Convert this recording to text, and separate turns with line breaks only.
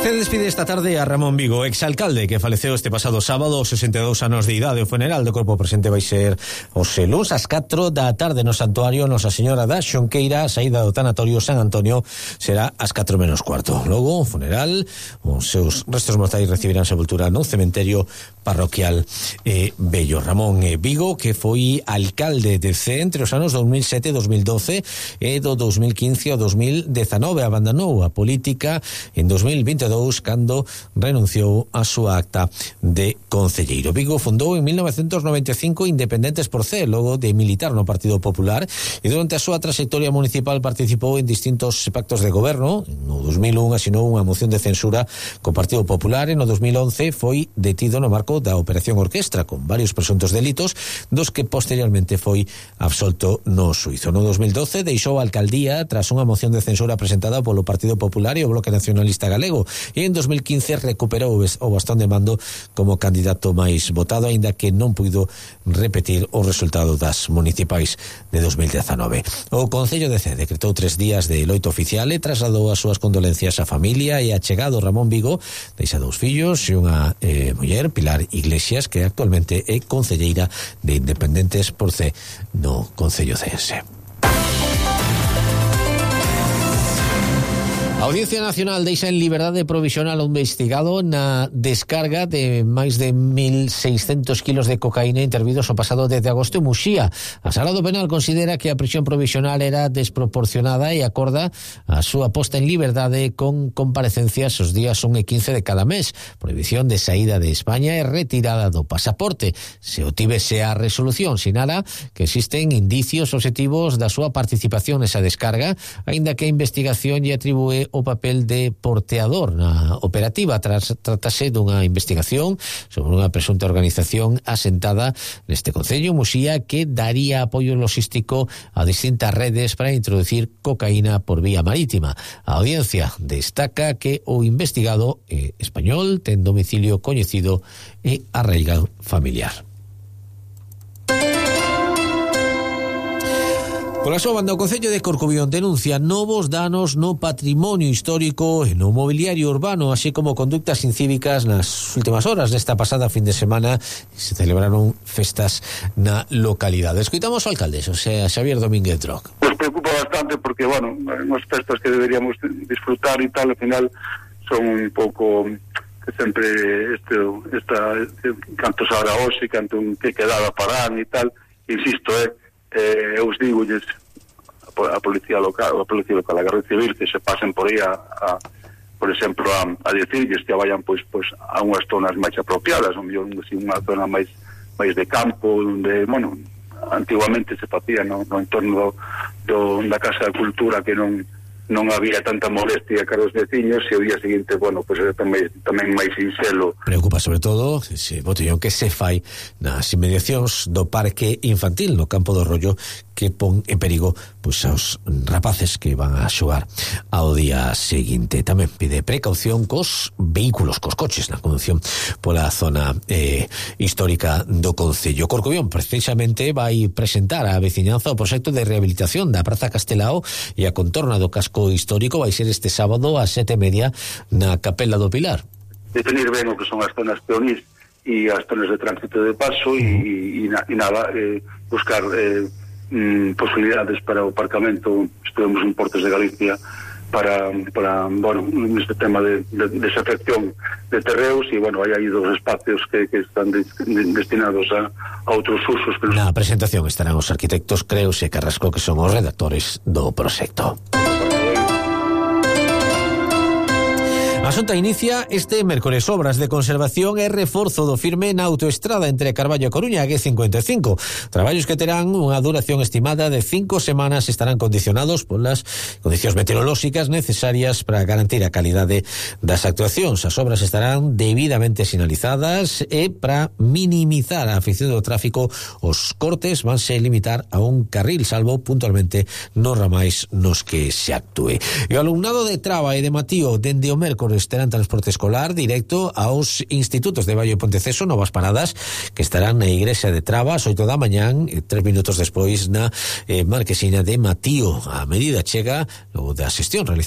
Se despide esta tarde a Ramón Vigo, exalcalde que faleceu este pasado sábado, 62 anos de idade. O funeral do corpo presente vai ser hoxe luns ás 4 da tarde no Santuario Nosa Señora da Xonqueira. A saída do tanatorio San Antonio será ás 4 menos cuarto. Logo, o funeral, os seus restos mortais recibirán sepultura no cementerio parroquial Bello. Ramón Vigo, que foi alcalde de Cee entre os anos 2007 e 2012 e do 2015 ao 2019. Abandonou a política en 2022 cando renunciou a súa acta de concelleiro. Vigo fundou en 1995 Independentes por Cee, logo de militar no Partido Popular, e durante a súa trayectoria municipal participou en distintos pactos de goberno. No 2001 asinou unha moción de censura co Partido Popular e no 2011 foi detido no marco da Operación Orquestra con varios presuntos delitos, dos que posteriormente foi absolto no xuízo. No 2012 deixou a alcaldía tras unha moción de censura presentada polo Partido Popular e o Bloque Nacionalista Galego, e en 2015 recuperou o bastón de mando como candidato máis votado, aínda que non puido repetir o resultado das municipais de 2019. O Concello de Cee decretou 3 días de loito oficial e trasladou as súas condolencias á familia e a chegado Ramón Vigo. Deixa 2 fillos e unha muller, Pilar Iglesias, que actualmente é concelleira de Independentes por Cee no Concello ceense. A Audiencia Nacional deixa en liberdade provisional o investigado na descarga de máis de 1.600 kilos de cocaína intervidos o pasado 10 de agosto en Muxía. A Sala do Penal considera que a prisión provisional era desproporcionada e acorda a súa posta en liberdade con comparecencias os días 1 e 15 de cada mes, prohibición de saída de España e retirada do pasaporte. Se obtivese a resolución, sinala que existen indicios obxectivos da súa participación nesa descarga, aínda que a investigación lle atribúe o papel de porteador na operativa. Tratase dunha investigación sobre unha presunta organización asentada neste concello, Muxía, que daría apoio logístico a distintas redes para introducir cocaína por vía marítima. A audiencia destaca que o investigado español ten domicilio coñecido e arraigado familiar. Pola súa banda, o Concello de Corcubión denuncia novos danos no patrimonio histórico e no mobiliario urbano, así como conductas incívicas nas últimas horas desta pasada fin de semana. Se celebraron festas na localidade. Escoitamos ao alcalde, Xosé Xavier Domínguez Droc.
Nos preocupa bastante porque, bueno, unhas festas que deberíamos disfrutar e tal, ao final son un pouco que sempre canto se ahora hoxe, canto que quedaba parán e tal. Insisto, eu os digolles a policía local, a Garda Civil, que se pasen por aí por exemplo, a decirlles que vayan pois a unhas zonas máis apropiadas, unha zona máis de campo, onde, bueno, antiguamente se facía no entorno da Casa da Cultura, que non había tanta molestia cara os veciños, e o día seguinte, bueno, pois era tamén máis sinxelo.
Preocupa sobre todo ese botellón que se fai nas inmediacións do parque infantil no Campo do Rollo, que pon en perigo pois aos rapaces que van a xogar ao día seguinte. Tamén pide precaución cos vehículos, cos coches na conducción pola zona histórica do Concello. Corcubión precisamente vai presentar á veciñanza o proxecto de rehabilitación da Praza Castelao e a contorna do casco histórico. Vai ser este sábado ás 7:30 na Capela do Pilar.
Definir ben o que son as zonas peonís e as zonas de tránsito de paso e nada, buscar posibilidades para o aparcamento. Estuvemos en Portos de Galicia para bueno, neste tema de desafección de terreos, e bueno, hai aí 2 espacios que están destinados a outros usos.
Na presentación estarán os arquitectos Creus e Carrasco, que son os redactores do proxecto. A Xunta inicia este mércores obras de conservación e reforzo do firme na autoestrada entre Carballo e Coruña, G55. Traballos que terán unha duración estimada de 5 semanas, estarán condicionados polas condicións meteorolóxicas necesarias para garantir a calidade das actuacións. As obras estarán debidamente sinalizadas e para minimizar a afección do tráfico, os cortes vanse limitar a un carril, salvo puntualmente nos ramais nos que se actúe. E o alumnado de Traba e de Matío dende o mércores terán transporte escolar directo aos institutos de Baio e Ponteceso, novas paradas que estarán na igrexa de Traba ás 8 da mañán, 3 minutos despois na Marquesina de Matío. A medida chega logo da xestión realizada